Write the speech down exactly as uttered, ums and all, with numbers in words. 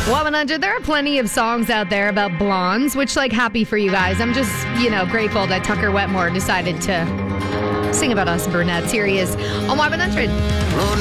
Y one hundred, there are plenty of songs out there about blondes, which, like, happy for you guys. I'm just, you know, grateful that Tucker Wetmore decided to sing about us brunettes. Here he is on Y one hundred.